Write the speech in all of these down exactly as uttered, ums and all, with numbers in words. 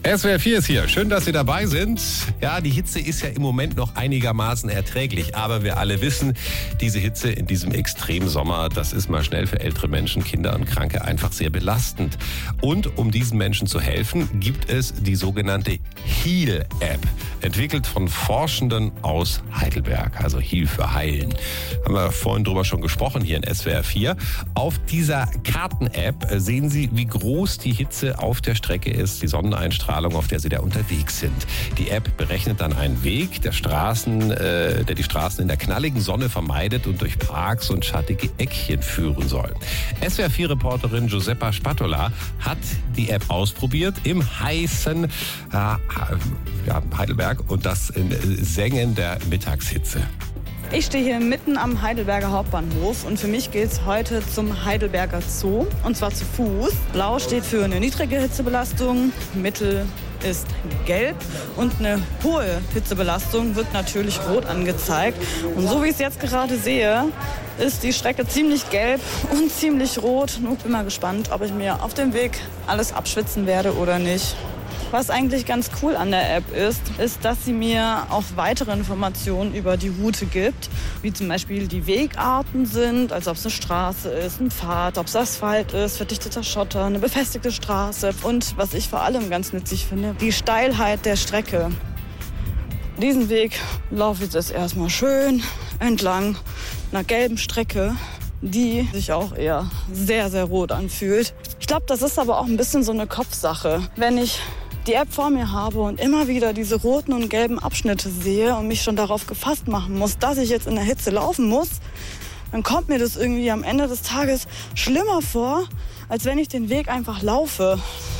S W R vier ist hier. Schön, dass Sie dabei sind. Ja, die Hitze ist ja im Moment noch einigermaßen erträglich. Aber wir alle wissen, diese Hitze in diesem Extremsommer, das ist mal schnell für ältere Menschen, Kinder und Kranke einfach sehr belastend. Und um diesen Menschen zu helfen, gibt es die sogenannte Heal-App. Entwickelt von Forschenden aus Heidelberg. Also Heal für Heilen. Haben wir vorhin drüber schon gesprochen hier in S W R vier. Auf dieser Karten-App sehen Sie, wie groß die Hitze auf der Strecke ist, die Sonneneinstrahlung, auf der Sie da unterwegs sind. Die App berechnet dann einen Weg, der Straßen, äh, der die Straßen in der knalligen Sonne vermeidet und durch Parks und schattige Eckchen führen soll. S W R vier Reporterin Giuseppa Spatola hat die App ausprobiert im heißen äh, ja, Heidelberg und das in Sengen der Mittagshitze. Ich stehe hier mitten am Heidelberger Hauptbahnhof und für mich geht's heute zum Heidelberger Zoo und zwar zu Fuß. Blau steht für eine niedrige Hitzebelastung, mittel ist gelb und eine hohe Hitzebelastung wird natürlich rot angezeigt. Und so wie ich es jetzt gerade sehe, ist die Strecke ziemlich gelb und ziemlich rot. Nun bin mal gespannt, ob ich mir auf dem Weg alles abschwitzen werde oder nicht. Was eigentlich ganz cool an der App ist, ist, dass sie mir auch weitere Informationen über die Route gibt, wie zum Beispiel die Wegarten sind, also ob es eine Straße ist, ein Pfad, ob es Asphalt ist, verdichteter Schotter, eine befestigte Straße und, was ich vor allem ganz nützlich finde, die Steilheit der Strecke. Diesen Weg laufe ich jetzt erstmal schön entlang einer gelben Strecke, die sich auch eher sehr, sehr rot anfühlt. Ich glaube, das ist aber auch ein bisschen so eine Kopfsache. Wenn ich die App vor mir habe und immer wieder diese roten und gelben Abschnitte sehe und mich schon darauf gefasst machen muss, dass ich jetzt in der Hitze laufen muss, dann kommt mir das irgendwie am Ende des Tages schlimmer vor, als wenn ich den Weg einfach laufe.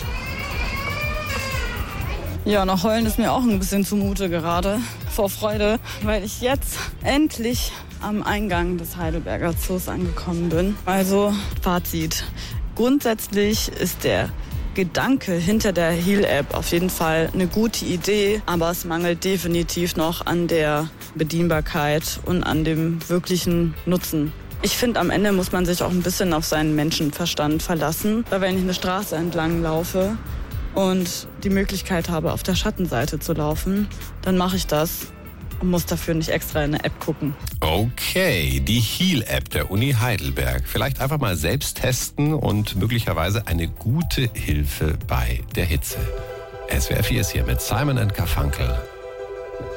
Ja, nach Heulen ist mir auch ein bisschen zumute gerade, vor Freude, weil ich jetzt endlich am Eingang des Heidelberger Zoos angekommen bin. Also Fazit. Grundsätzlich ist der Gedanke hinter der Heal-App auf jeden Fall eine gute Idee, aber es mangelt definitiv noch an der Bedienbarkeit und an dem wirklichen Nutzen. Ich finde, am Ende muss man sich auch ein bisschen auf seinen Menschenverstand verlassen, weil wenn ich eine Straße entlang laufe und die Möglichkeit habe, auf der Schattenseite zu laufen, dann mache ich das und muss dafür nicht extra in eine App gucken. Okay, die Heal-App der Uni Heidelberg. Vielleicht einfach mal selbst testen und möglicherweise eine gute Hilfe bei der Hitze. S W R vier ist hier mit Simon and Garfunkel.